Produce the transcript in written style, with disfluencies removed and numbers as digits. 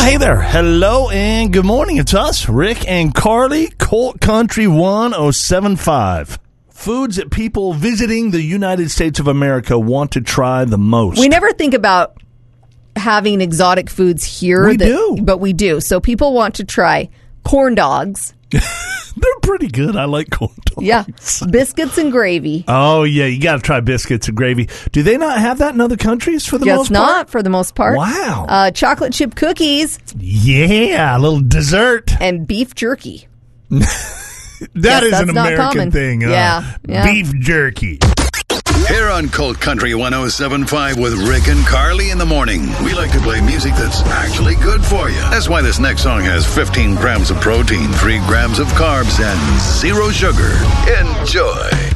Hey there. Hello and good morning. It's us, Rick and Carly, Colt Country 1075. Foods that people visiting the United States of America want to try the most. We never think about having exotic foods here. We do. But we do. So people want to try corn dogs. They're pretty good. I like corn dogs. Yeah. Biscuits and gravy. Oh, yeah. You got to try biscuits and gravy. Do they not have that in other countries for the most part? Guess not, for the most part. Wow. Chocolate chip cookies. Yeah. A little dessert. And beef jerky. That is an American thing. Yeah. Beef jerky. Here on Colt Country 1075 with Rick and Carly in the morning. We like to play music that's actually good for you. That's why this next song has 15 grams of protein, 3 grams of carbs, and 0 sugar. Enjoy.